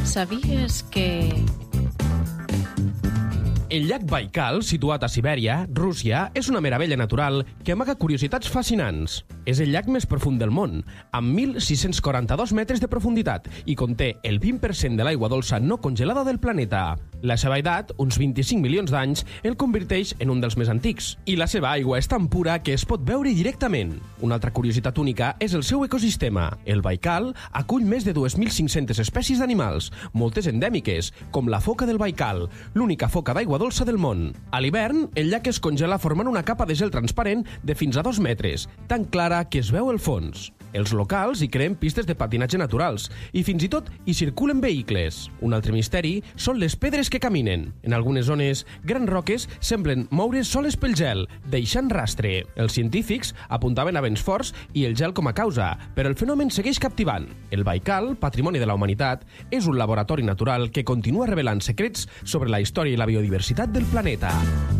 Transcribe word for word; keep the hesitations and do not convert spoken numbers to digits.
Sabies que... El llac Baikal, situat a Sibèria, Rússia, és una meravella natural que amaga curiositats fascinants. És el llac més profund del món, amb mil sis-cents quaranta-dos metres de profunditat i conté el vint per cent de l'aigua dolça no congelada del planeta. La seva edat, uns vint-i-cinc milions d'anys, el converteix en un dels més antics. I la seva aigua és tan pura que es pot beure directament. Una altra curiositat única és el seu ecosistema. El Baikal acull més de dos mil cinc-centes espècies d'animals, moltes endèmiques, com la foca del Baikal, l'única foca d'aigua dolça del món. A l'hivern, el llac es congela formant una capa de gel transparent de fins a dos metres, tan clara que es veu el fons. Els locals hi creen pistes de patinatge naturals i fins i tot hi circulen vehicles. Un altre misteri són les pedres que caminen. En algunes zones, grans roques semblen moure's soles pel gel, deixant rastre. Els científics apuntaven a vents forts i el gel com a causa, però el fenomen segueix captivant. El Baikal, patrimoni de la humanitat, és un laboratori natural que continua revelant secrets sobre la història i la biodiversitat del planeta.